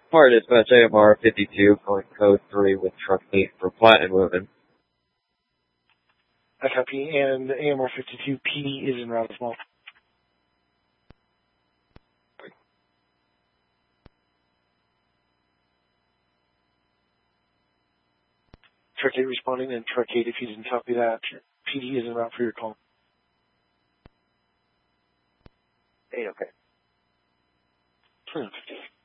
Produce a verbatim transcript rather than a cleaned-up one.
Fire Dispatch A M R fifty-two, calling code three with truck eight for Platinum moving. I copy, and A M R fifty-two P D is en route as well. Truck eight responding, and Truck eight, if you didn't copy that, P D is en route for your call. eight, okay. twenty fifty.